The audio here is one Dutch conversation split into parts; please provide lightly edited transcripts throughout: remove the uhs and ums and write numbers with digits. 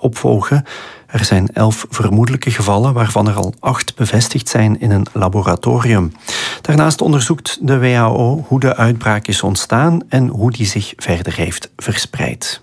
opvolgen. Er zijn 11 vermoedelijke gevallen, waarvan er al 8 bevestigd zijn in een laboratorium. Daarnaast onderzoekt de WHO hoe de uitbraak is ontstaan en hoe die zich verder heeft verspreid.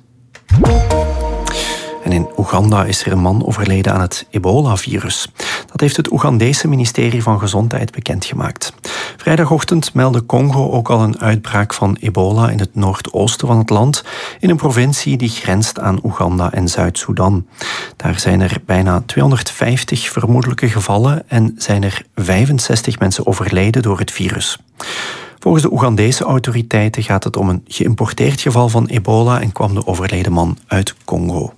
En in Oeganda is er een man overleden aan het ebola-virus. Dat heeft het Oegandese ministerie van Gezondheid bekendgemaakt. Vrijdagochtend meldde Congo ook al een uitbraak van ebola in het noordoosten van het land, in een provincie die grenst aan Oeganda en Zuid-Soedan. Daar zijn er bijna 250 vermoedelijke gevallen en zijn er 65 mensen overleden door het virus. Volgens de Oegandese autoriteiten gaat het om een geïmporteerd geval van ebola en kwam de overleden man uit Congo.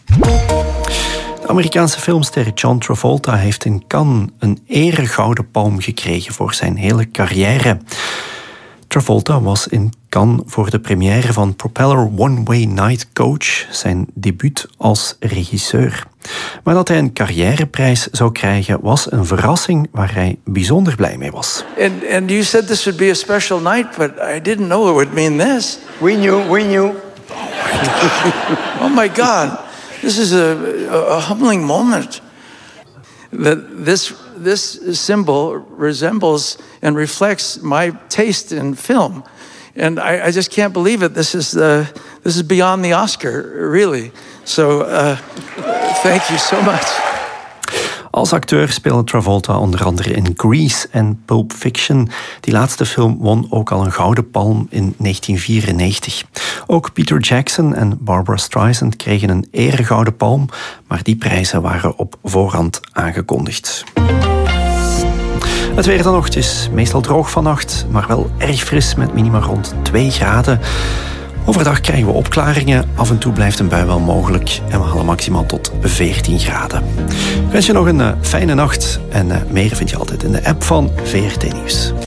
De Amerikaanse filmster John Travolta heeft in Cannes een eregouden palm gekregen voor zijn hele carrière. Travolta was in Cannes voor de première van Propeller One Way Night Coach, zijn debuut als regisseur. Maar dat hij een carrièreprijs zou krijgen was een verrassing waar hij bijzonder blij mee was. And you said this would be a special night, but I didn't know it would mean this. We knew. Oh my God, this is a humbling moment. This symbol resembles and reflects my taste in film, and I just can't believe it. This is beyond the Oscar, really. So, thank you so much. Als acteur speelde Travolta onder andere in Grease en Pulp Fiction. Die laatste film won ook al een Gouden Palm in 1994. Ook Peter Jackson en Barbra Streisand kregen een eregouden palm, maar die prijzen waren op voorhand aangekondigd. Het weer dan nog, het is meestal droog vannacht, maar wel erg fris met minima rond 2 graden. Overdag krijgen we opklaringen, af en toe blijft een bui wel mogelijk en we halen maximaal tot 14 graden. Ik wens je nog een fijne nacht en meer vind je altijd in de app van VRT Nieuws.